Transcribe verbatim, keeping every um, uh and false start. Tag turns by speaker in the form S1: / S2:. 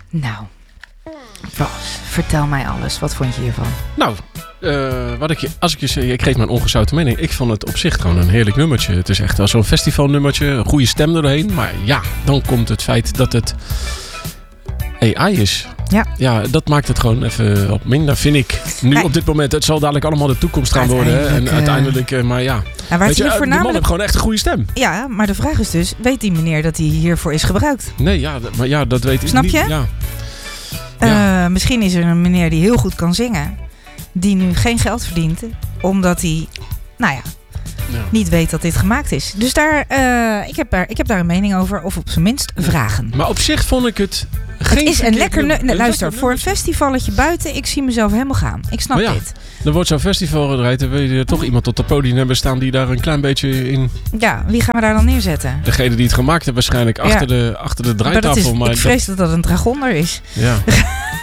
S1: Nou, Bas, vertel mij alles. Wat vond je hiervan?
S2: Nou, uh, wat ik je, als ik je zeg, ik geef mijn ongezouten mening. Ik vond het op zich gewoon een heerlijk nummertje. Het is echt wel zo'n festivalnummertje. Een goede stem erdoorheen. Maar ja, dan komt het feit dat het A I is.
S1: Ja.
S2: Ja, dat maakt het gewoon even wat minder, vind ik. Nu nee. Op dit moment, het zal dadelijk allemaal de toekomst gaan worden. Hè? En uh, uiteindelijk, uh, maar ja.
S1: Nou,
S2: weet je,
S1: voornamelijk...
S2: die man heeft gewoon echt een goede stem.
S1: Ja, maar de vraag is dus, weet die meneer dat hij hiervoor is gebruikt?
S2: Nee, ja, maar ja, dat weet ik
S1: Snap
S2: niet.
S1: Snap je?
S2: Ja.
S1: Ja.
S2: Uh,
S1: misschien is er een meneer die heel goed kan zingen, die nu geen geld verdient, omdat hij, nou ja, ja. niet weet dat dit gemaakt is. Dus daar, uh, ik, heb daar, ik heb daar een mening over, of op zijn minst vragen.
S2: Maar op zich vond ik het geen
S1: Het is een lekker... Nu- nee, luister,
S2: lekker
S1: voor een festivalletje buiten, ik zie mezelf helemaal gaan. Ik snap
S2: ja,
S1: dit.
S2: Er wordt zo'n festival gedraaid, dan wil je toch iemand op het podium hebben staan die daar een klein beetje in...
S1: Ja, wie gaan we daar dan neerzetten?
S2: Degene die het gemaakt heeft waarschijnlijk achter, ja. de, achter de draaitafel.
S1: Maar dat is,
S2: maar
S1: ik vrees dat dat een dragonder is.
S2: Ja.